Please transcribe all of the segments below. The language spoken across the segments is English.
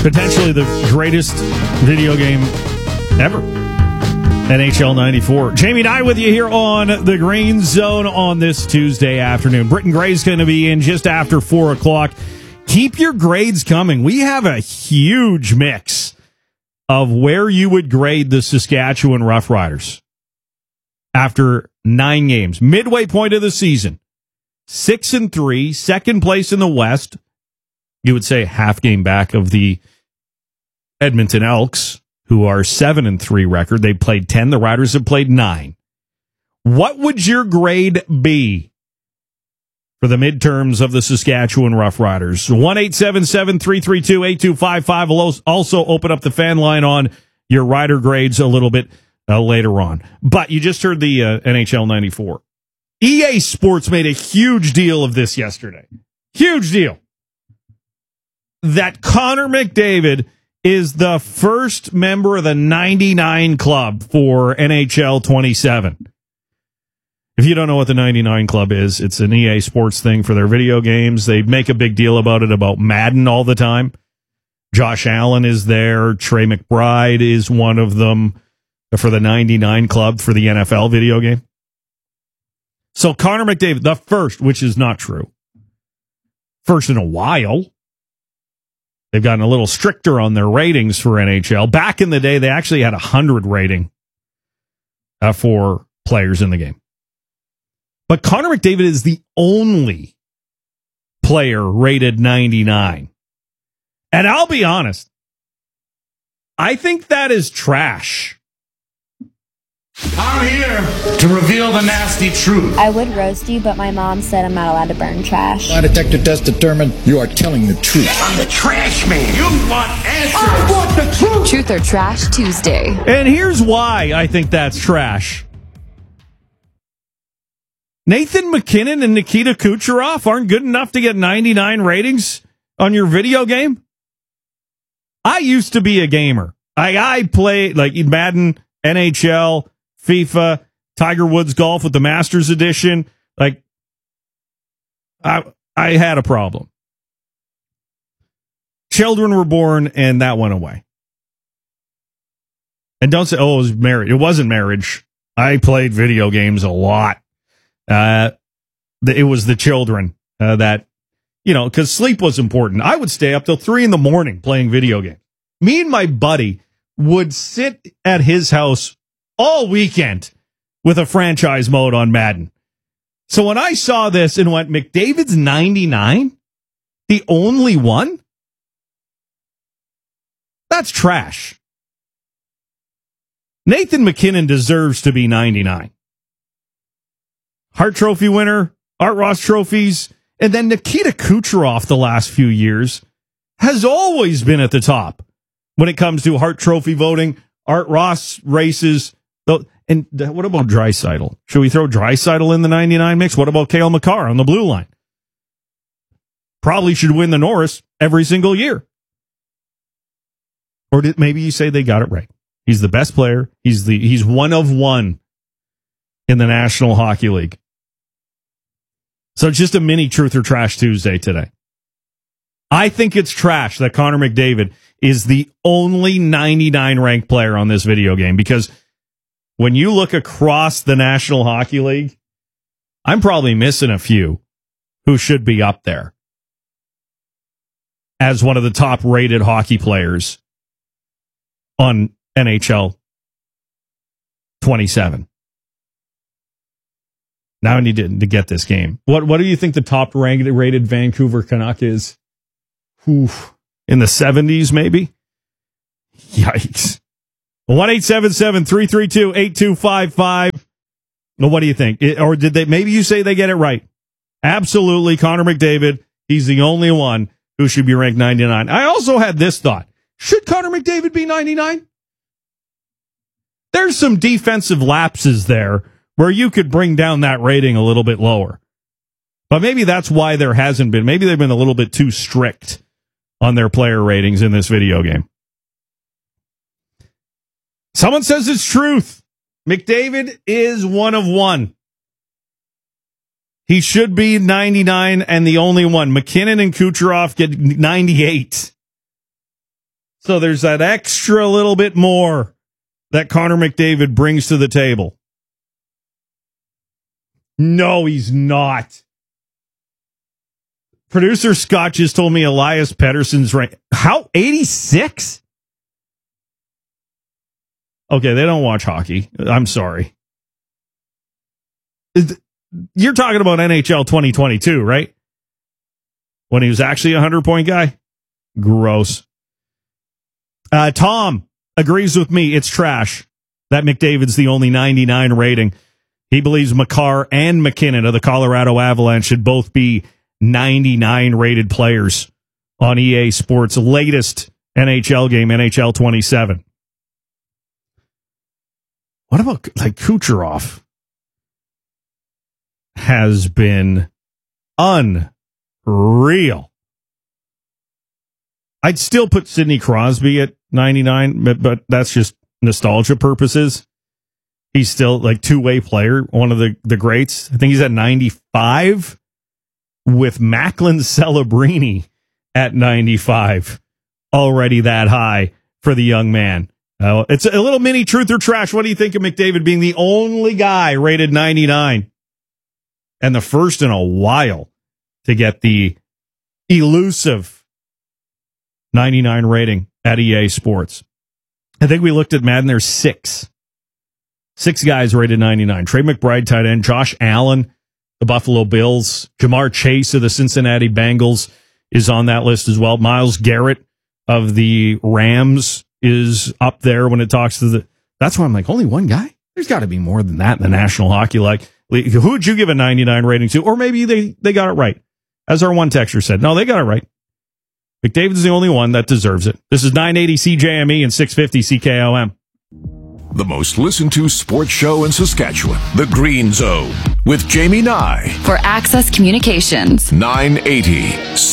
Potentially the greatest video game ever. NHL 94. Jamie Nye with you here on the Green Zone on this Tuesday afternoon. Britton Gray's going to be in just after 4 o'clock. Keep your grades coming. We have a huge mix of where you would grade the Saskatchewan Roughriders after 9 games. Midway point of the season. 6-3, second place in the West. You would say half game back of the Edmonton Elks, who are 7-3 record. They played 10. The Riders have played 9. What would your grade be for the midterms of the Saskatchewan Roughriders? 1-877-332-8255. We'll also open up the fan line on your Rider grades a little bit later on. But you just heard the NHL 94. EA Sports made a huge deal of this yesterday. Huge deal. That Connor McDavid is the first member of the 99 Club for NHL 27. If you don't know what the 99 Club is, it's an EA Sports thing for their video games. They make a big deal about it, about Madden all the time. Josh Allen is there. Trey McBride is one of them for the 99 Club for the NFL video game. So Connor McDavid, the first, which is not true. First in a while. They've gotten a little stricter on their ratings for NHL. Back in the day, they actually had 100 rating for players in the game. But Connor McDavid is the only player rated 99. And I'll be honest, I think that is trash. I'm here to reveal the nasty truth. I would roast you, but my mom said I'm not allowed to burn trash. Lie detector test determined you are telling the truth. I'm the trash man. You want answers. I want the truth. Truth or Trash Tuesday. And here's why I think that's trash. Nathan MacKinnon and Nikita Kucherov aren't good enough to get 99 ratings on your video game? I used to be a gamer. I played like Madden, NHL, FIFA, Tiger Woods golf with the Masters edition. Like, I had a problem. Children were born, and that went away. And don't say, oh, it was marriage. It wasn't marriage. I played video games a lot. It was the children that, because sleep was important. I would stay up till 3 a.m. playing video games. Me and my buddy would sit at his house all weekend with a franchise mode on Madden. So when I saw this and went, McDavid's 99? The only one? That's trash. Nathan MacKinnon deserves to be 99. Hart Trophy winner, Art Ross trophies, and then Nikita Kucherov the last few years has always been at the top when it comes to Hart Trophy voting, Art Ross races. And what about Draisaitl? Should we throw Draisaitl in the 99 mix? What about Cale Makar on the blue line? Probably should win the Norris every single year. Or maybe you say they got it right. He's the best player. He's one of one in the National Hockey League. So it's just a mini Truth or Trash Tuesday today. I think it's trash that Connor McDavid is the only 99 ranked player on this video game, because when you look across the National Hockey League, I'm probably missing a few who should be up there as one of the top rated hockey players on NHL 27. Now I need to get this game. What do you think the top rated Vancouver Canuck is? Oof. In the 70s, maybe? Yikes. 1-877-332-8255. Well, what do you think? Or did they? Maybe you say they get it right. Absolutely, Connor McDavid, he's the only one who should be ranked 99. I also had this thought. Should Connor McDavid be 99? There's some defensive lapses there where you could bring down that rating a little bit lower. But maybe that's why there hasn't been. Maybe they've been a little bit too strict on their player ratings in this video game. Someone says it's truth. McDavid is one of one. He should be 99 and the only one. MacKinnon and Kucherov get 98. So there's that extra little bit more that Connor McDavid brings to the table. No, he's not. Producer Scott just told me Elias Pettersson's rank. How? 86? Okay, they don't watch hockey. I'm sorry. You're talking about NHL 2022, right? When he was actually a 100-point guy? Gross. Tom agrees with me. It's trash. That McDavid's the only 99 rating. He believes Makar and McKinnon of the Colorado Avalanche should both be 99 rated players on EA Sports' latest NHL game, NHL 27. What about like Kucherov? Has been unreal. I'd still put Sidney Crosby at 99, but that's just nostalgia purposes. He's still like two-way player, one of the greats. I think he's at 95 with Macklin Celebrini at 95. Already that high for the young man. It's a little mini truth or trash. What do you think of McDavid being the only guy rated 99 and the first in a while to get the elusive 99 rating at EA Sports? I think we looked at Madden. There's six guys rated 99. Trey McBride, tight end. Josh Allen, the Buffalo Bills. Jamar Chase of the Cincinnati Bengals is on that list as well. Myles Garrett of the Rams is up there when it talks to the... That's why I'm like, only one guy? There's got to be more than that in the National Hockey League. Who would you give a 99 rating to? Or maybe they got it right. As our one texter said. No, they got it right. McDavid's the only one that deserves it. This is 980 CJME and 650 CKOM. The most listened to sports show in Saskatchewan, The Green Zone, with Jamie Nye. For Access Communications. 980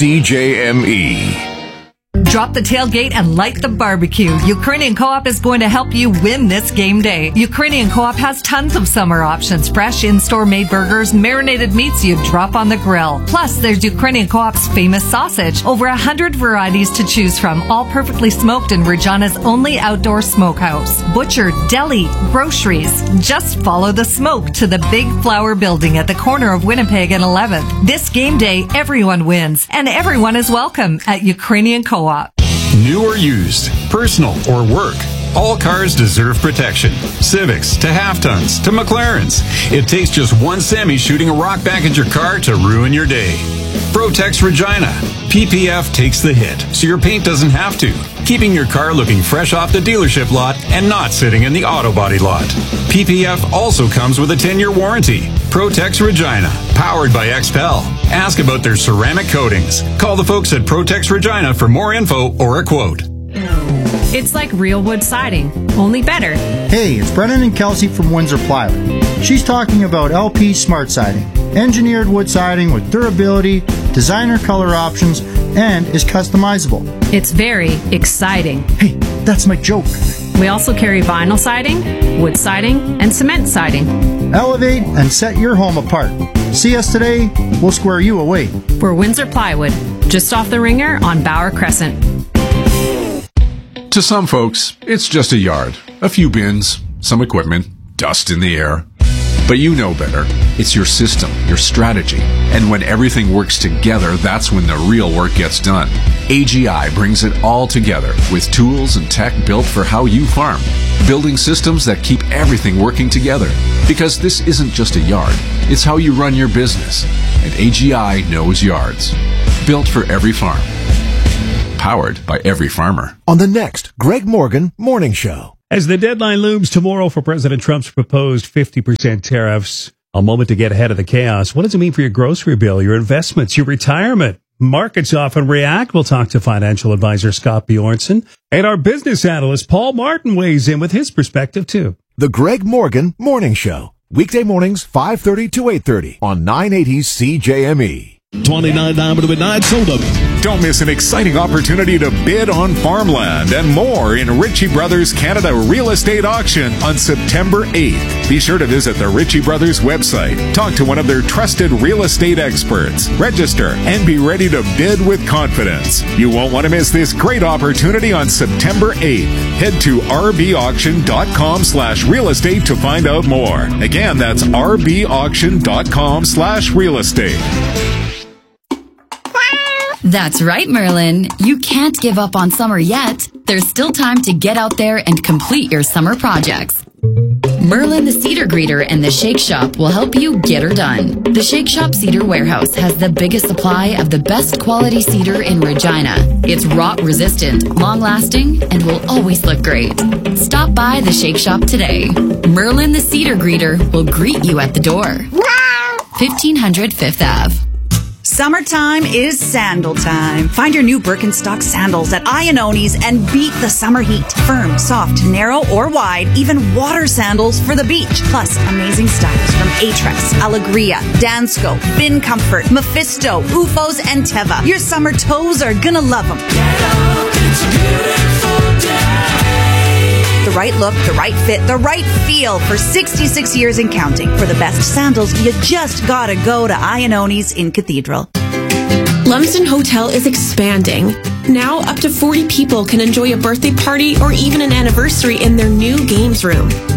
CJME. Drop the tailgate and light the barbecue. Ukrainian Co-op is going to help you win this game day. Ukrainian Co-op has tons of summer options. Fresh in-store made burgers, marinated meats you drop on the grill. Plus, there's Ukrainian Co-op's famous sausage. Over 100 varieties to choose from, all perfectly smoked in Regina's only outdoor smokehouse. Butcher, deli, groceries. Just follow the smoke to the Big Flower Building at the corner of Winnipeg and 11th. This game day, everyone wins, and everyone is welcome at Ukrainian Co-op. New or used, personal or work, all cars deserve protection. Civics to half-tons to McLarens. It takes just one semi shooting a rock back at your car to ruin your day. Protex Regina. PPF takes the hit, so your paint doesn't have to, keeping your car looking fresh off the dealership lot and not sitting in the auto body lot. PPF also comes with a 10-year warranty. Protex Regina, powered by XPEL. Ask about their ceramic coatings. Call the folks at Protex Regina for more info or a quote. It's like real wood siding, only better. Hey, it's Brennan and Kelsey from Windsor Plywood. She's talking about LP Smart Siding, engineered wood siding with durability, designer color options, and is customizable. It's very exciting. Hey, that's my joke. We also carry vinyl siding, wood siding, and cement siding. Elevate and set your home apart. See us today, we'll square you away. We're Windsor Plywood, just off the Ringer on Bauer Crescent. To some folks, it's just a yard, a few bins, some equipment, dust in the air. But you know better. It's your system, your strategy. And when everything works together, that's when the real work gets done. AGI brings it all together with tools and tech built for how you farm. Building systems that keep everything working together. Because this isn't just a yard. It's how you run your business. And AGI knows yards. Built for every farm. Powered by every farmer. On the next Greg Morgan Morning Show. As the deadline looms tomorrow for President Trump's proposed 50% tariffs, a moment to get ahead of the chaos. What does it mean for your grocery bill, your investments, your retirement? Markets often react. We'll talk to financial advisor Scott Bjornson. And our business analyst Paul Martin weighs in with his perspective, too. The Greg Morgan Morning Show. Weekday mornings, 5:30 to 8:30 on 980 CJME. 29 Diamond Midnight Soda. Don't miss an exciting opportunity to bid on farmland and more in Ritchie Brothers Canada Real Estate Auction on September 8th. Be sure to visit the Ritchie Brothers website, talk to one of their trusted real estate experts, register, and be ready to bid with confidence. You won't want to miss this great opportunity on September 8th. Head to rbauction.com/real estate to find out more. Again, that's rbauction.com/real estate. That's right, Merlin. You can't give up on summer yet. There's still time to get out there and complete your summer projects. Merlin the Cedar Greeter and the Shake Shop will help you get her done. The Shake Shop Cedar Warehouse has the biggest supply of the best quality cedar in Regina. It's rot resistant, long lasting, and will always look great. Stop by the Shake Shop today. Merlin the Cedar Greeter will greet you at the door. 1500 Fifth Ave. Summertime is sandal time. Find your new Birkenstock sandals at Iannoni's and beat the summer heat. Firm, soft, narrow, or wide, even water sandals for the beach. Plus, amazing styles from Aetrex, Allegria, Dansko, Bin Comfort, Mephisto, Ufos, and Teva. Your summer toes are gonna love them. The right look, the right fit, the right feel for 66 years and counting. For the best sandals, you just gotta go to Iannoni's in Cathedral. Lumsden Hotel is expanding. Now, up to 40 people can enjoy a birthday party or even an anniversary in their new games room.